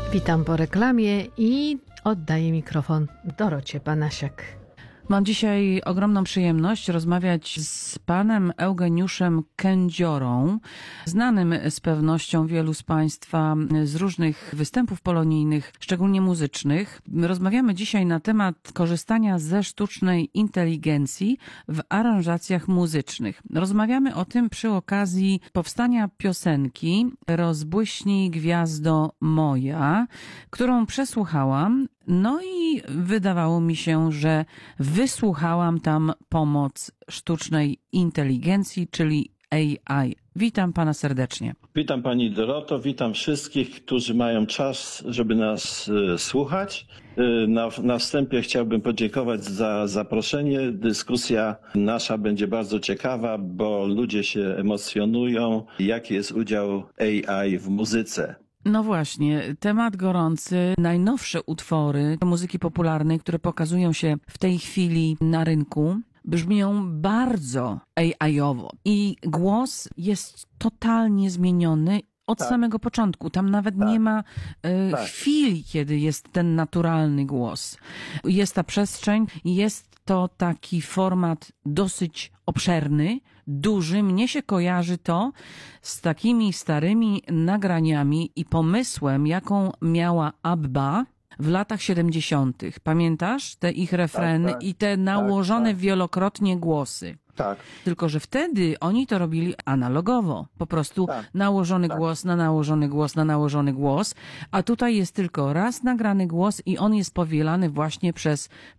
Witam po reklamie i oddaję mikrofon Dorocie Banasiak. Mam dzisiaj ogromną przyjemność rozmawiać z panem Eugeniuszem Kędziorą, znanym z pewnością wielu z państwa z różnych występów polonijnych, szczególnie muzycznych. Rozmawiamy dzisiaj na temat korzystania ze sztucznej inteligencji w aranżacjach muzycznych. Rozmawiamy o tym przy okazji powstania piosenki Rozbłyśnij gwiazdo moja, którą przesłuchałam. No i wydawało mi się, że wysłuchałam tam pomoc sztucznej inteligencji, czyli AI. Witam pana serdecznie. Witam pani Doroto, witam wszystkich, którzy mają czas, żeby nas słuchać. Na wstępie chciałbym podziękować za zaproszenie. Dyskusja nasza będzie bardzo ciekawa, bo ludzie się emocjonują. Jaki jest udział AI w muzyce? No właśnie, temat gorący. Najnowsze utwory muzyki popularnej, które pokazują się w tej chwili na rynku, brzmią bardzo AI-owo i głos jest totalnie zmieniony od samego początku. Tam nawet nie ma chwili, kiedy jest ten naturalny głos. Jest ta przestrzeń, jest to taki format dosyć obszerny, duży. Mnie się kojarzy to z takimi starymi nagraniami i pomysłem, jaką miała ABBA w latach 70. Pamiętasz te ich refreny i te nałożone wielokrotnie głosy? Tak. Tylko że wtedy oni to robili analogowo. Po prostu nałożony głos na nałożony głos na nałożony głos. A tutaj jest tylko raz nagrany głos i on jest powielany właśnie przez